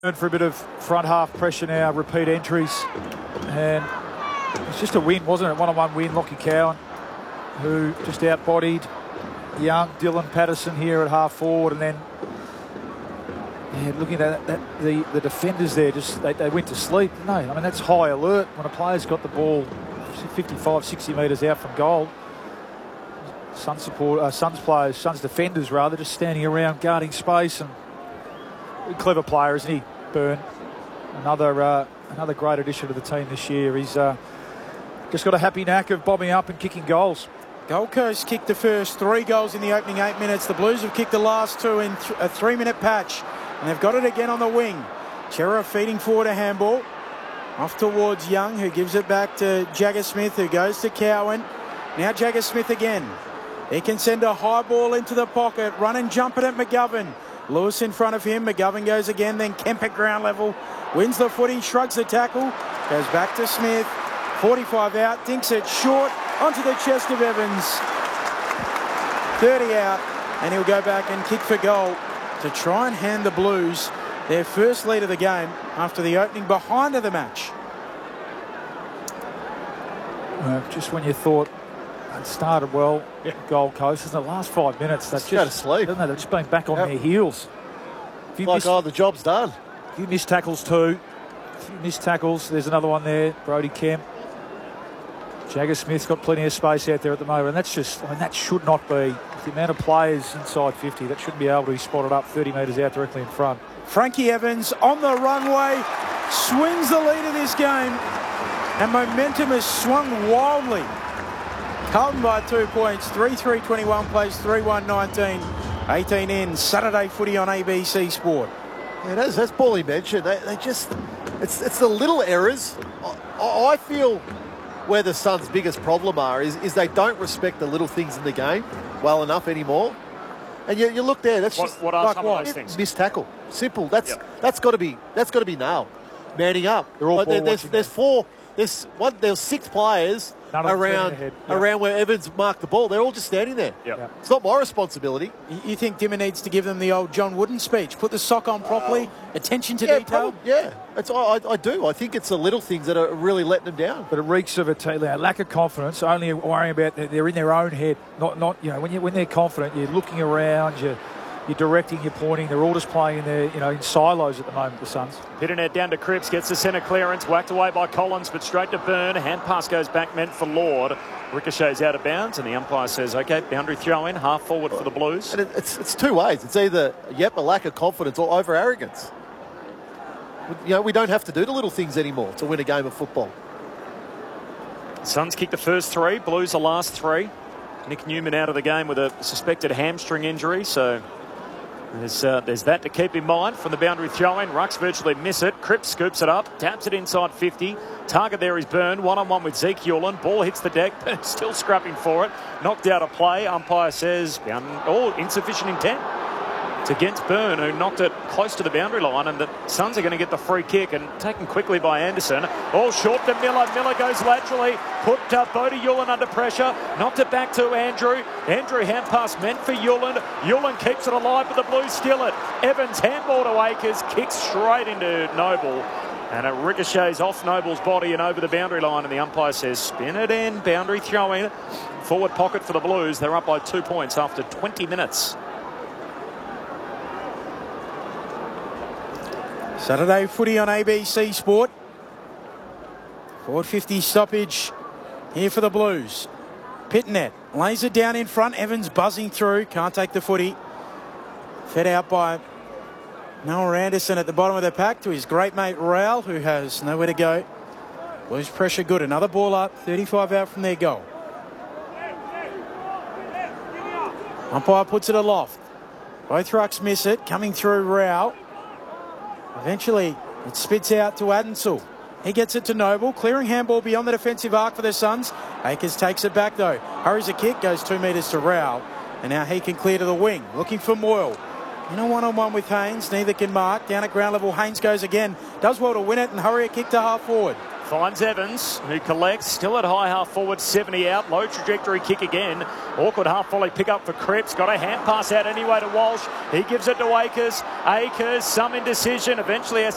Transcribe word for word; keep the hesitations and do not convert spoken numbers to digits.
For a bit of front half pressure now, repeat entries, and it's just a win, wasn't it? One-on-one win. Lockie Cowan, who just outbodied young Dylan Patterson here at half forward, and then yeah, looking at that, that, the the defenders there, just they, they went to sleep. No, I mean that's high alert when a player's got the ball fifty-five, sixty metres out from goal. Suns support, uh, Suns players, Suns defenders rather, just standing around guarding space, and clever player, isn't he, Byrne? Another uh, another great addition to the team this year. He's uh, just got a happy knack of bobbing up and kicking goals. Gold Coast kicked the first three goals in the opening eight minutes. The Blues have kicked the last two in th a three-minute patch, and they've got it again on the wing. Chera feeding forward a handball. Off towards Young, who gives it back to Jagger Smith, who goes to Cowan. Now Jagger Smith again. He can send a high ball into the pocket. Run and jump it at McGovern. Lewis in front of him. McGovern goes again. Then Kemp at ground level. Wins the footy. Shrugs the tackle. Goes back to Smith. forty-five out. Dinks it short. Onto the chest of Evans. thirty out. And he'll go back and kick for goal to try and hand the Blues their first lead of the game after the opening behind of the match. Uh, just when you thought it started well, yeah. Gold Coast, in the last five minutes, that's just, just go to sleep. Doesn't they? They've just been back on yep. their heels. If you like, miss, oh, the job's done. A few missed tackles too. A few missed tackles. There's another one there. Brody Kemp. Jagger Smith's got plenty of space out there at the moment. And that's just, I mean, that should not be, the amount of players inside fifty, that shouldn't be able to be spotted up thirty metres out directly in front. Frankie Evans on the runway, swings the lead of this game, and momentum has swung wildly. Carlton by two points, three three twenty-one plays three one nineteen, eighteen in, Saturday footy on A B C Sport. Yeah, as, as Paulie mentioned, they, they just, it's, it's the little errors. I, I feel where the Suns' biggest problem are is, is they don't respect the little things in the game well enough anymore. And you, you look there, that's what, just what are like some what? of those things? Missed tackle, simple. That's yep. that's got to be that's got to be nailed. Manning up. They're all like, ball there, there's, watching there's four. There's one. There's six players around yep. around where Evans marked the ball. They're all just standing there. Yep. Yep. It's not my responsibility. You think Dimmer needs to give them the old John Wooden speech? Put the sock on properly, uh, attention to yeah, detail? Probably, yeah, it's, I, I do. I think it's the little things that are really letting them down. But it reeks of a, t a lack of confidence, only worrying about that they're in their own head. Not, not you know, when, you, when they're confident, you're looking around, you're, you're directing, you're pointing. They're all just playing in their, you know, in silos at the moment, the Suns. Pitternet down to Cripps, gets the centre clearance, whacked away by Collins, but straight to Byrne. Hand pass goes back, meant for Lord. Ricochets out of bounds, and the umpire says, OK, boundary throw in, half forward for the Blues. And it, it's, it's two ways. It's either, yep, a lack of confidence or over arrogance. You know, we don't have to do the little things anymore to win a game of football. Suns kick the first three, Blues the last three. Nick Newman out of the game with a suspected hamstring injury, so there's, uh, there's that to keep in mind from the boundary throw-in. Rucks virtually miss it. Cripps scoops it up, taps it inside fifty. Target there is Byrne, one-on-one with Zeke Hewlin. Ball hits the deck, but still scrapping for it. Knocked out of play. Umpire says, um, oh, insufficient intent. It's against Byrne, who knocked it close to the boundary line, and the Suns are going to get the free kick, and taken quickly by Anderson. All short to Miller. Miller goes laterally, put uh, Bodie Hewlin under pressure, knocked it back to Andrew. Andrew hand pass meant for Hewlin. Hewlin keeps it alive, but the Blues steal it. Evans handball to Akers, kicks straight into Noble, and it ricochets off Noble's body and over the boundary line, and the umpire says spin it in, boundary throw in, forward pocket for the Blues. They're up by two points after twenty minutes. Saturday footy on A B C Sport. four fifty stoppage here for the Blues. Pitternet lays it down in front. Evans buzzing through. Can't take the footy. Fed out by Noah Anderson at the bottom of the pack to his great mate Rowell, who has nowhere to go. Blues pressure good. Another ball up. thirty-five out from their goal. Umpire puts it aloft. Both rucks miss it. Coming through Rowell. Eventually, it spits out to Adensel. He gets it to Noble. Clearing handball beyond the defensive arc for the Suns. Akers takes it back, though. Hurries a kick, goes two metres to Rowell. And now he can clear to the wing. Looking for Moyle. In a one-on-one with Haynes. Neither can mark. Down at ground level, Haynes goes again. Does well to win it and hurry a kick to half forward. Finds Evans, who collects, still at high half forward, seventy out, low trajectory kick again. Awkward half volley pick up for Cripps, got a hand pass out anyway to Walsh. He gives it to Akers. Akers, some indecision, eventually has